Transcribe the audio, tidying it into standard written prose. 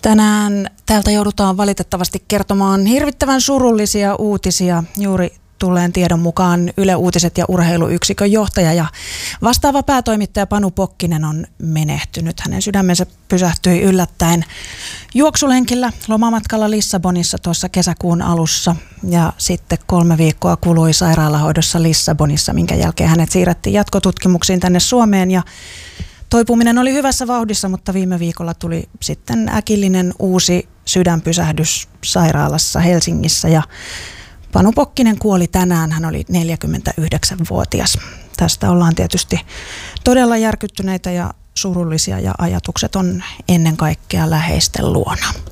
Tänään täältä joudutaan valitettavasti kertomaan hirvittävän surullisia uutisia. Juuri tulleen tiedon mukaan Yle Uutiset ja urheiluyksikön johtaja ja vastaava päätoimittaja Panu Pokkinen on menehtynyt. Hänen sydämensä pysähtyi yllättäen juoksulenkillä lomamatkalla Lissabonissa tuossa kesäkuun alussa. Ja sitten 3 viikkoa kului sairaalahoidossa Lissabonissa, minkä jälkeen hänet siirrettiin jatkotutkimuksiin tänne Suomeen. Ja toipuminen oli hyvässä vauhdissa, mutta viime viikolla tuli sitten äkillinen uusi sydänpysähdys sairaalassa Helsingissä ja Panu Pokkinen kuoli tänään, hän oli 49-vuotias. Tästä ollaan tietysti todella järkyttyneitä ja surullisia ja ajatukset on ennen kaikkea läheisten luona.